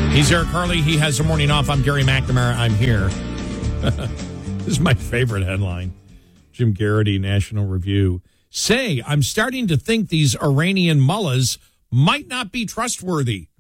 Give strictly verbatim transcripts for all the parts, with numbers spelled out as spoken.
He's Eric Harley. He has a morning off. I'm Gary McNamara. I'm here. This is my favorite headline. Jim Garrity, National Review. Say, I'm starting to think these Iranian mullahs might not be trustworthy.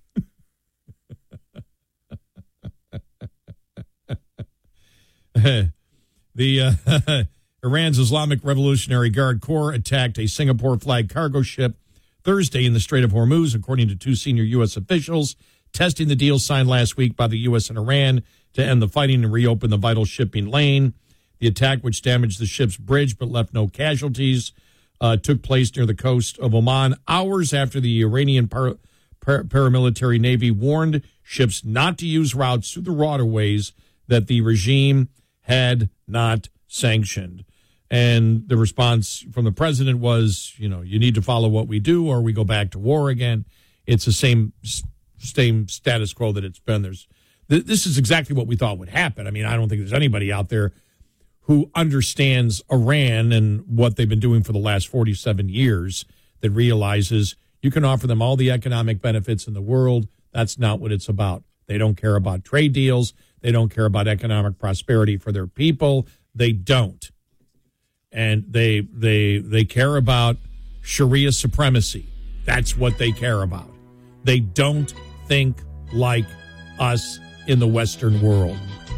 the uh, Iran's Islamic Revolutionary Guard Corps attacked a Singapore flag cargo ship Thursday in the Strait of Hormuz, according to two senior U S officials, testing the deal signed last week by the U S and Iran to end the fighting and reopen the vital shipping lane. The attack, which damaged the ship's bridge but left no casualties, uh, took place near the coast of Oman hours after the Iranian par- par- paramilitary navy warned ships not to use routes through the waterways that the regime had not sanctioned. And the response from the president was, you know, you need to follow what we do or we go back to war again. It's the same same status quo that it's been. There's th- This is exactly what we thought would happen. I mean, I don't think there's anybody out there who understands Iran and what they've been doing for the last forty-seven years that realizes you can offer them all the economic benefits in the world. That's not what it's about. They don't care about trade deals. They don't care about economic prosperity for their people. They don't. And they they they care about Sharia supremacy. That's what they care about. They don't think like us in the Western world.